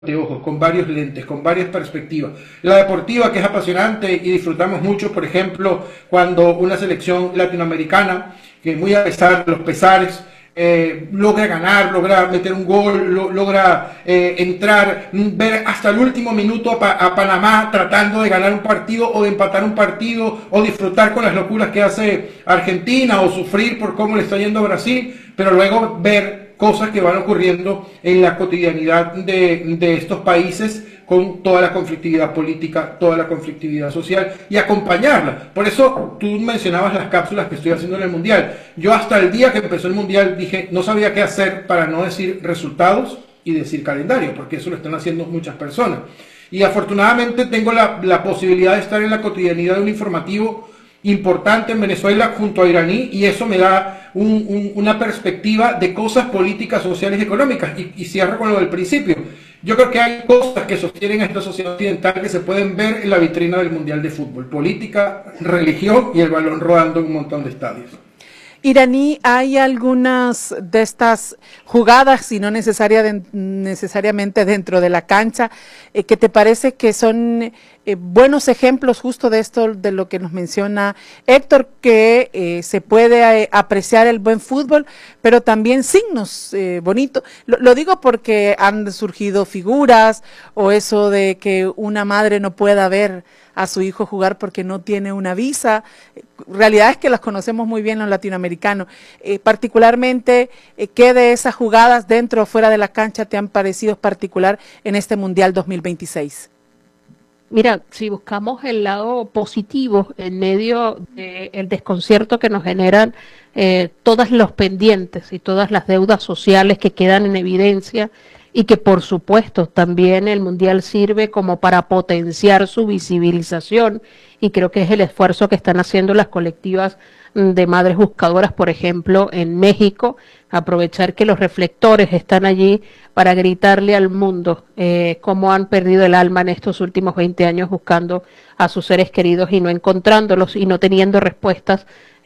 ojos, con varios lentes, con varias perspectivas. La deportiva, que es apasionante y disfrutamos mucho, por ejemplo, cuando una selección latinoamericana, que muy a pesar de los pesares, logra ganar, logra meter un gol, logra entrar, ver hasta el último minuto a Panamá tratando de ganar un partido o de empatar un partido o disfrutar con las locuras que hace Argentina o sufrir por cómo le está yendo a Brasil, pero luego ver cosas que van ocurriendo en la cotidianidad de estos países con toda la conflictividad política, toda la conflictividad social y acompañarla. Por eso tú mencionabas las cápsulas que estoy haciendo en el Mundial. Yo hasta el día que empezó el Mundial dije, no sabía qué hacer para no decir resultados y decir calendario, porque eso lo están haciendo muchas personas. Y afortunadamente tengo la posibilidad de estar en la cotidianidad de un informativo importante en Venezuela junto a Iraní, y eso me da una perspectiva de cosas políticas, sociales y económicas. Y cierro con lo del principio. Yo creo que hay cosas que sostienen a esta sociedad occidental que se pueden ver en la vitrina del Mundial de Fútbol: política, religión y el balón rodando en un montón de estadios. Iraní, ¿hay algunas de estas jugadas, y no necesariamente dentro de la cancha, que te parece que son buenos ejemplos justo de esto, de lo que nos menciona Héctor, que se puede apreciar el buen fútbol, pero también signos bonitos? Lo digo porque han surgido figuras, o eso de que una madre no pueda ver a su hijo jugar porque no tiene una visa, realidades que las conocemos muy bien los latinoamericanos. Particularmente, ¿qué de esas jugadas dentro o fuera de la cancha te han parecido particular en este Mundial 2026? Mira, si buscamos el lado positivo en medio del desconcierto que nos generan todos los pendientes y todas las deudas sociales que quedan en evidencia, y que por supuesto también el Mundial sirve como para potenciar su visibilización, y creo que es el esfuerzo que están haciendo las colectivas de madres buscadoras, por ejemplo, en México, aprovechar que los reflectores están allí para gritarle al mundo cómo han perdido el alma en estos últimos 20 años buscando a sus seres queridos y no encontrándolos y no teniendo respuestas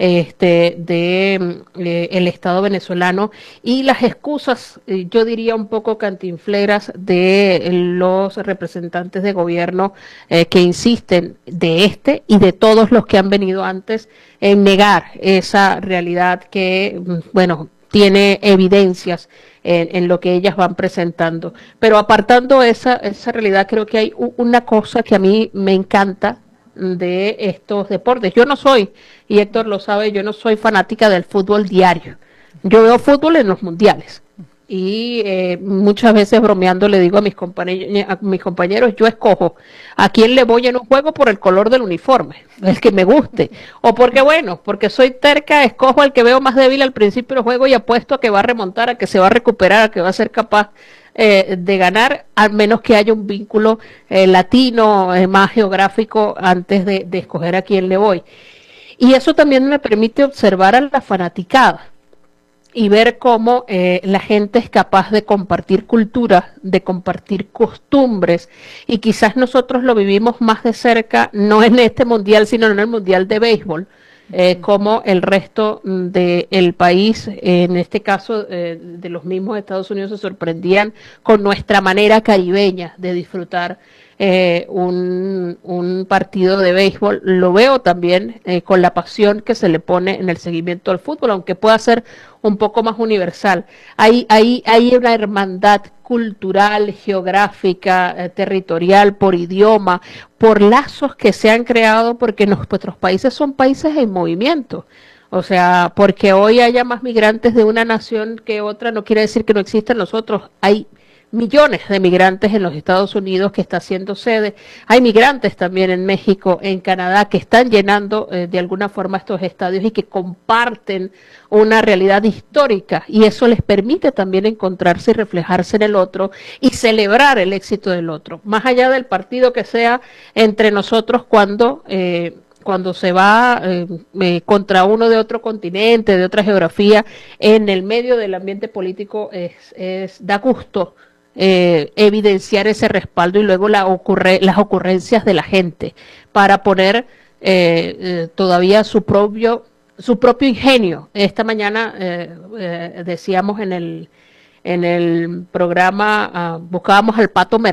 el Estado venezolano, y las excusas, yo diría un poco cantinfleras, de los representantes de gobierno que insisten, de y de todos los que han venido antes, en negar esa realidad que, bueno, tiene evidencias en lo que ellas van presentando. Pero apartando esa realidad, creo que hay una cosa que a mí me encanta de estos deportes. Yo no soy, y Héctor lo sabe, yo no soy fanática del fútbol diario. Yo veo fútbol en los mundiales. Y muchas veces bromeando le digo a mis compañeros, yo escojo a quién le voy en un juego por el color del uniforme, el que me guste, o porque soy terca, escojo al que veo más débil al principio del juego y apuesto a que va a remontar, a que se va a recuperar, a que va a ser capaz de ganar, al menos que haya un vínculo latino, más geográfico, antes de escoger a quién le voy. Y eso también me permite observar a la fanaticada y ver cómo la gente es capaz de compartir cultura, de compartir costumbres, y quizás nosotros lo vivimos más de cerca, no en este mundial, sino en el mundial de béisbol, como el resto del país, en este caso de los mismos Estados Unidos, se sorprendían con nuestra manera caribeña de disfrutar un partido de béisbol. Lo veo también con la pasión que se le pone en el seguimiento al fútbol, aunque pueda ser un poco más universal. Hay una hermandad cultural, geográfica, territorial, por idioma, por lazos que se han creado, porque nuestros países son países en movimiento. O sea, porque hoy haya más migrantes de una nación que otra no quiere decir que no existan los otros. Hay millones de migrantes en los Estados Unidos que está haciendo sede. Hay migrantes también en México, en Canadá, que están llenando de alguna forma estos estadios y que comparten una realidad histórica, y eso les permite también encontrarse y reflejarse en el otro y celebrar el éxito del otro, más allá del partido que sea entre nosotros cuando se va contra uno de otro continente, de otra geografía. En el medio del ambiente político da gusto evidenciar ese respaldo y luego las ocurrencias de la gente para poner todavía su propio ingenio. Esta mañana decíamos en en el programa buscábamos al Pato